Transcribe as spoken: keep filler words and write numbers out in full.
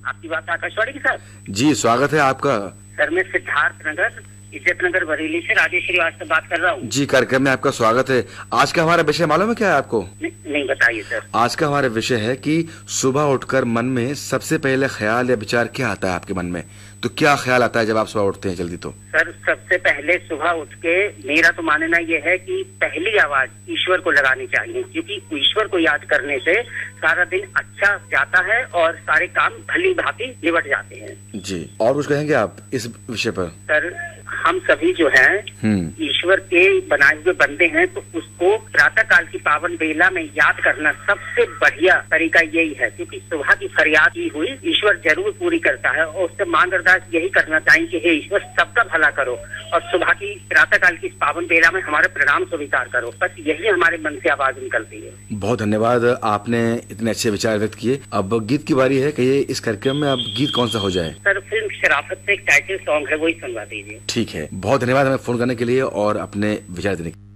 आपकी बात आकाशवाणी के साथ। जी स्वागत है आपका। सर मैं सिद्धार्थ नगर इज्जत नगर बरेली से राजेश श्रीवास्तव बात कर रहा हूँ। जी कार्यक्रम में आपका स्वागत है। आज का हमारा विषय मालूम है क्या है आपको? नहीं, नहीं बताइए सर। आज का हमारा विषय है कि सुबह उठकर मन में सबसे पहले ख्याल या विचार क्या आता है आपके मन में? तो क्या ख्याल आता है जब आप सुबह उठते हैं जल्दी? तो सर सबसे पहले सुबह उठ के मेरा तो मानना ये है कि पहली आवाज ईश्वर को लगानी चाहिए, क्योंकि ईश्वर को याद करने से सारा दिन अच्छा जाता है और सारे काम भली भांति निबट जाते हैं। जी और कुछ कहेंगे आप इस विषय पर? सर हम सभी जो हैं ईश्वर के बनाए हुए बंदे हैं, तो उसको प्रातः काल की पावन बेला में याद करना सबसे बढ़िया तरीका यही है, क्योंकि सुबह की फरियाद की हुई ईश्वर जरूर पूरी करता है और उससे मांग अरदास यही करना चाहिए कि हे ईश्वर सबका भला करो और सुबह की प्रातः काल की पावन बेला में हमारे प्रणाम स्वीकार करो। बस यही हमारे मन से आवाज निकलती है। बहुत धन्यवाद, आपने इतने अच्छे विचार व्यक्त किए। अब गीत की बारी है, कहिए इस कार्यक्रम में अब गीत कौन सा हो जाए? सर फिल्म शराफत से एक टाइटल सॉन्ग है, वही सुनवा दीजिए। ठीक है, बहुत धन्यवाद हमें फोन करने के लिए और अपने विचार देने के लिए।